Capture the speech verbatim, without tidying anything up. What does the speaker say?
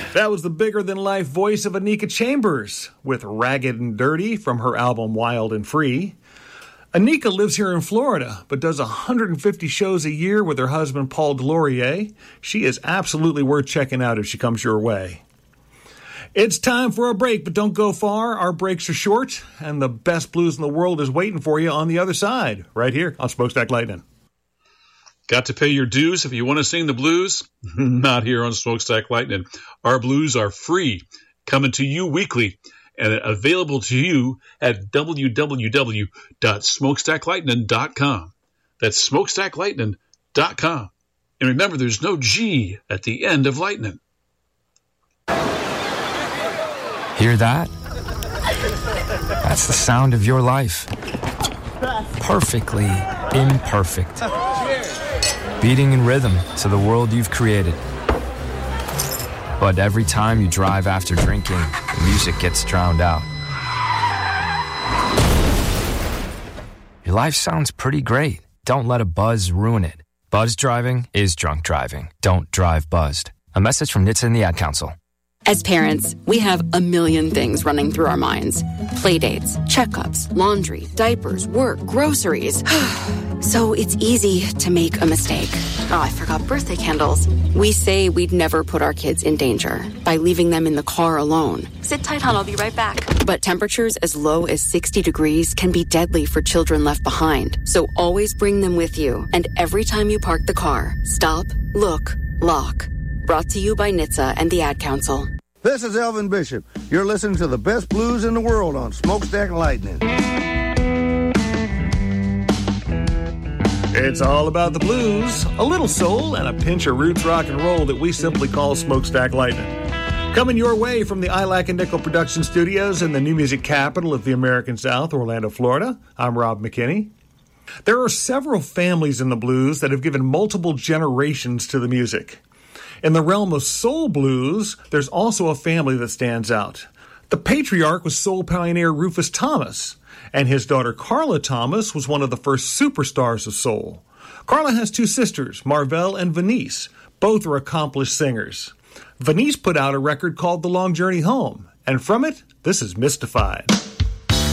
That was the bigger-than-life voice of Anika Chambers with Ragged and Dirty from her album Wild and Free. Anika lives here in Florida, but does one hundred fifty shows a year with her husband Paul Delorier. She is absolutely worth checking out if she comes your way. It's time for a break, but don't go far. Our breaks are short, and the best blues in the world is waiting for you on the other side, right here on Smokestack Lightning. Got to pay your dues if you want to sing the blues? Not here on Smokestack Lightning. Our blues are free, coming to you weekly, and available to you at w w w dot smokestack lightning dot com. That's smokestack lightning dot com. And remember, there's no G at the end of lightning. Hear that? That's the sound of your life. Perfectly imperfect. Beating in rhythm to the world you've created. But every time you drive after drinking, the music gets drowned out. Your life sounds pretty great. Don't let a buzz ruin it. Buzz driving is drunk driving. Don't drive buzzed. A message from N H T S A and the Ad Council. As parents, we have a million things running through our minds. Playdates, checkups, laundry, diapers, work, groceries. So it's easy to make a mistake. Oh, I forgot birthday candles. We say we'd never put our kids in danger by leaving them in the car alone. Sit tight, hon, I'll be right back. But temperatures as low as sixty degrees can be deadly for children left behind. So always bring them with you. And every time you park the car, stop, look, lock. Brought to you by N H T S A and the Ad Council. This is Elvin Bishop. You're listening to the best blues in the world on Smokestack Lightning. It's all about the blues, a little soul, and a pinch of roots rock and roll that we simply call Smokestack Lightning. Coming your way from the I Lack a Nickel production studios in the new music capital of the American South, Orlando, Florida, I'm Rob McKinney. There are several families in the blues that have given multiple generations to the music. In the realm of soul blues, there's also a family that stands out. The patriarch was soul pioneer Rufus Thomas, and his daughter Carla Thomas was one of the first superstars of soul. Carla has two sisters, Marvell and Venice. Both are accomplished singers. Venice put out a record called The Long Journey Home, and from it, this is Mystified.